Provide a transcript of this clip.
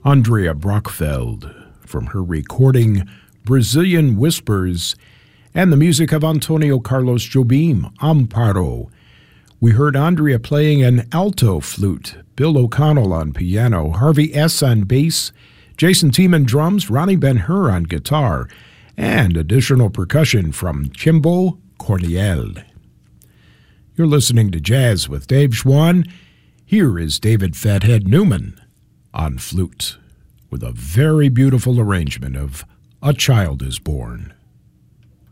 Andrea Brockfeld from her recording Brazilian Whispers, and the music of Antonio Carlos Jobim, Amparo. We heard Andrea playing an alto flute, Bill O'Connell on piano, Harvey S. on bass, Jason Tiemann drums, Ronnie Ben-Hur on guitar, and additional percussion from Chimbo Corniel. You're listening to Jazz with Dave Schwann. Here is David Fathead Newman on flute with a very beautiful arrangement of A Child Is Born.